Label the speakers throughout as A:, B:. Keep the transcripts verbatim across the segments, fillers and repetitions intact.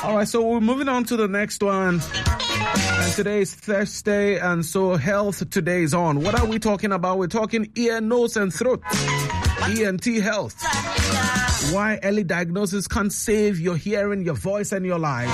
A: All right, so we're moving on to the next one. And today is Thursday, and so Health Today is on. What are we talking about? We're talking ear, nose, and throat. E N T health. Why early diagnosis can't save your hearing, your voice, and your life.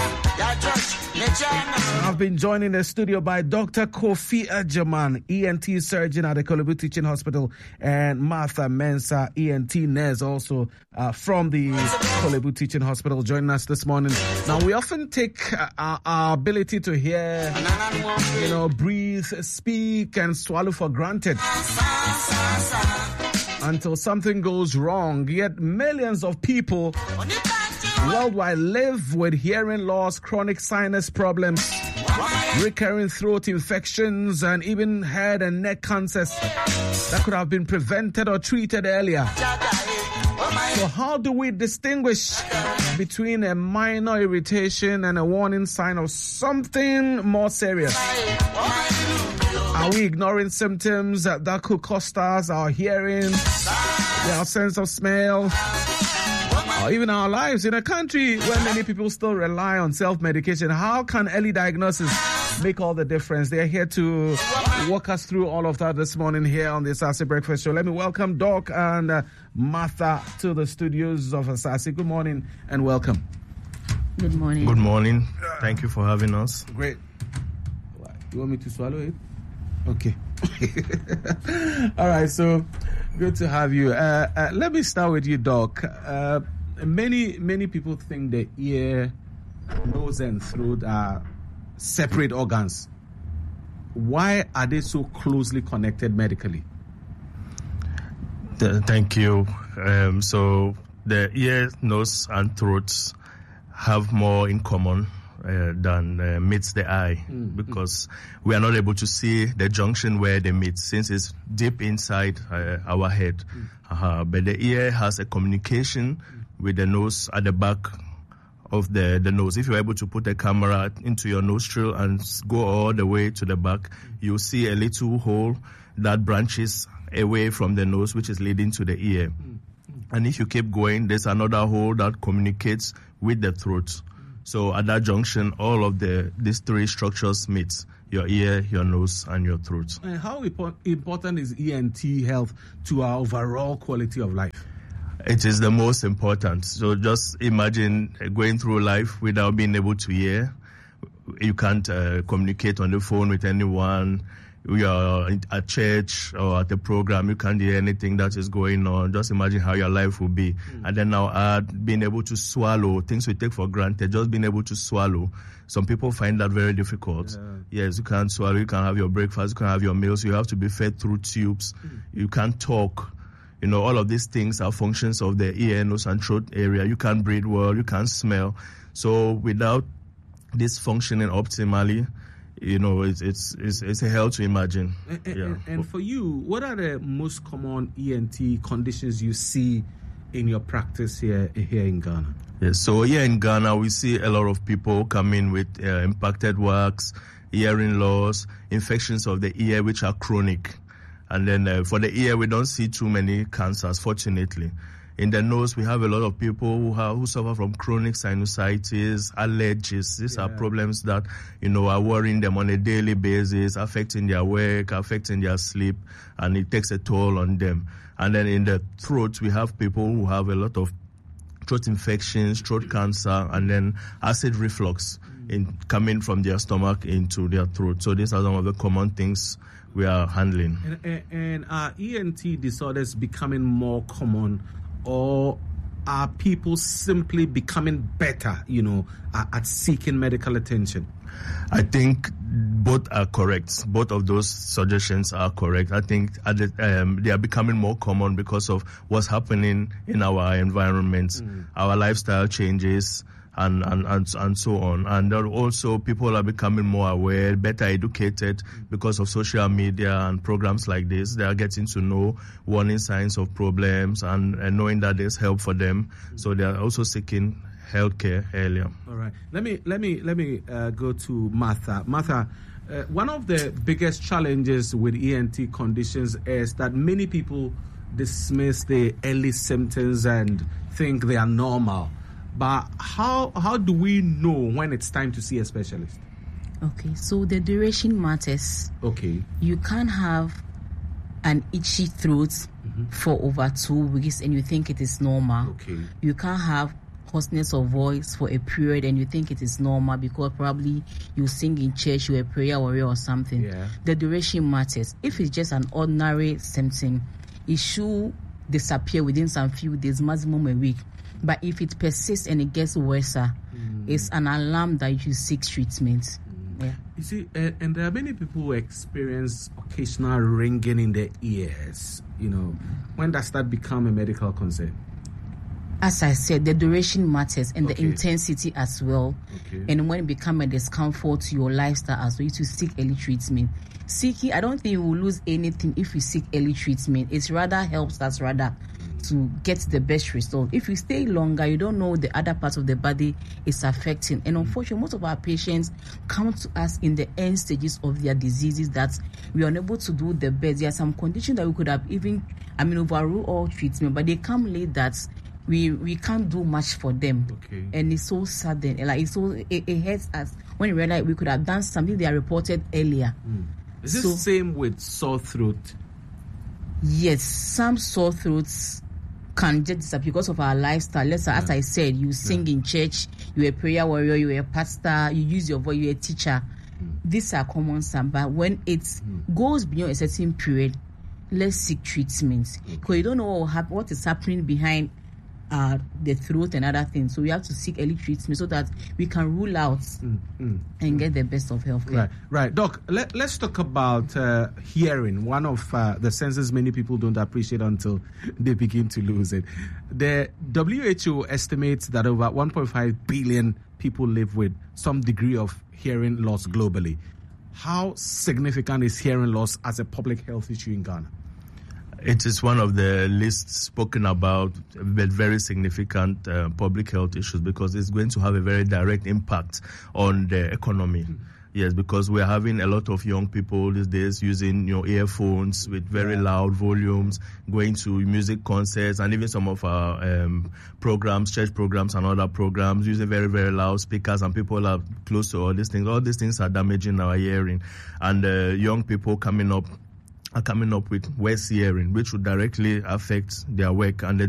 A: I've been joined in the studio by Doctor Kofi Ajaman, E N T surgeon at the Korle Bu Teaching Hospital, and Martha Mensah, E N T nurse, also uh, from the Korle Bu Teaching Hospital, joining us this morning. Now, we often take uh, our, our ability to hear, you know, breathe, speak, and swallow for granted until something goes wrong. Yet millions of people worldwide live with hearing loss, chronic sinus problems, recurring throat infections, and even head and neck cancers that could have been prevented or treated earlier. So how do we distinguish between a minor irritation and a warning sign of something more serious? Are we ignoring symptoms that, that could cost us our hearing, our sense of smell, or even our lives in a country where many people still rely on self-medication? How can early diagnosis make all the difference? They're here to walk us through all of that this morning here on the Asase Breakfast Show. Let me welcome Doc and uh, Martha to the studios of Asase. Good morning and welcome.
B: Good morning.
C: Good morning. Thank you for having us.
A: Great. You want me to swallow it? Okay. All right, so good to have you. Uh, uh, let me start with you, Doc. Uh, many, many people think the ear, nose, and throat are separate organs. Why are they so closely connected medically?
C: Uh, thank you. Um, so the ear, nose, and throat have more in common Uh, than uh, meets the eye, mm, because mm. we are not able to see the junction where they meet, since it's deep inside uh, our head. Mm. Uh-huh. But the ear has a communication mm. with the nose at the back of the, the nose. If you're able to put a camera into your nostril and go all the way to the back, you'll see a little hole that branches away from the nose, which is leading to the ear. Mm. And if you keep going, there's another hole that communicates with the throat. So at that junction, all of the these three structures meet: your ear, your nose, and your throat.
A: And how important is E N T health to our overall quality of life?
C: It is the most important. So just imagine going through life without being able to hear. You can't uh, communicate on the phone with anyone. You are at church or at a program, you can't hear anything that is going on. Just imagine how your life will be. Mm. And then now add being able to swallow, things we take for granted, just being able to swallow. Some people find that very difficult. Yeah. Yes, you can't swallow, you can't have your breakfast, you can't have your meals, you have to be fed through tubes. Mm. You can't talk. You know, all of these things are functions of the ear, nose, and throat area. You can't breathe well, you can't smell. So without this functioning optimally, you know, it's it's it's, it's a hell to imagine.
A: And,
C: yeah.
A: and, and for you, what are the most common E N T conditions you see in your practice here here in Ghana?
C: Yes, so here in Ghana, we see a lot of people come in with uh, impacted wax, hearing loss, infections of the ear, which are chronic. And then uh, for the ear, we don't see too many cancers, fortunately. In the nose, we have a lot of people who have, who suffer from chronic sinusitis, allergies. These yeah. are problems that, you know, are worrying them on a daily basis, affecting their work, affecting their sleep, and it takes a toll on them. And then in the throat, we have people who have a lot of throat infections, throat cancer, and then acid reflux in coming from their stomach into their throat. So these are some of the common things we are handling.
A: And, and, and are E N T disorders becoming more common, or are people simply becoming better, you know, at, at seeking medical attention?
C: I think both are correct. Both of those suggestions are correct. I think at the, um, they are becoming more common because of what's happening in our environment, mm. our lifestyle changes, and, and, and, and so on. And also people are becoming more aware, better educated because of social media and programs like this. They are getting to know warning signs of problems and, and knowing that there's help for them. So they are also seeking healthcare earlier.
A: All right. Let me let me let me uh, go to Martha. Martha, uh, one of the biggest challenges with E N T conditions is that many people dismiss the early symptoms and think they are normal. But how how do we know when it's time to see a specialist?
B: Okay, so the duration matters.
A: Okay.
B: You can't have an itchy throat mm-hmm. for over two weeks and you think it is normal.
A: Okay.
B: You can't have hoarseness of voice for a period and you think it is normal because probably you sing in church, you're a prayer warrior or something.
A: Yeah.
B: The duration matters. If it's just an ordinary symptom, it should disappear within some few days, maximum a week. But if it persists and it gets worse, mm. it's an alarm that you should seek treatment. Mm. Yeah.
A: You see, uh, and there are many people who experience occasional ringing in their ears. You know, when does that become a medical concern?
B: As I said, the duration matters and
A: okay.
B: the intensity as well.
A: Okay.
B: And when it becomes a discomfort to your lifestyle as well, you to seek early treatment. Seeking, I don't think you will lose anything if you seek early treatment. It rather helps us rather to get the best result. If you stay longer, you don't know the other parts of the body is affecting. And unfortunately, most of our patients come to us in the end stages of their diseases that we are unable to do the best. There are some conditions that we could have even, I mean, overrule all treatment, but they come late that we we can't do much for them.
A: Okay.
B: And it's so sudden. Like it's so it, it hurts us when we realize we could have done something they are reported earlier.
A: Mm. Is this
B: so,
A: the same with sore throat?
B: Yes, some sore throats can just disappear because of our lifestyle. Let's say, yeah. as I said, you sing yeah. in church, you're a prayer warrior, you're a pastor, you use your voice, you're a teacher. Mm. These are common signs, but when it mm. goes beyond a certain period, let's seek treatment. Because okay. you don't know what, will happen, what is happening behind uh, the throat and other things. So we have to seek early treatment so that we can rule out mm. Mm. and mm. get the best of health care.
A: Right, right. Doc, let, let's talk about uh, hearing, one of uh, the senses many people don't appreciate until they begin to lose it. The W H O estimates that over one point five billion people live with some degree of hearing loss globally. How significant is hearing loss as a public health issue in Ghana?
C: It is one of the least spoken about, but very significant uh, public health issues because it's going to have a very direct impact on the economy. Mm-hmm. Yes, because we're having a lot of young people these days using, you know, earphones with very yeah. loud volumes, going to music concerts, and even some of our um, programs, church programs and other programs, using very, very loud speakers, and people are close to all these things. All these things are damaging our hearing. And uh, young people coming up are coming up with worse hearing, which would directly affect their work and the